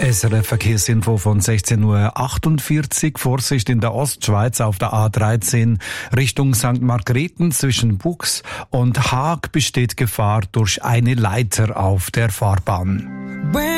SRF Verkehrsinfo von 16:48 Uhr. Vorsicht in der Ostschweiz auf der A13 Richtung St. Margrethen zwischen Buchs und Haag besteht Gefahr durch eine Leiter auf der Fahrbahn.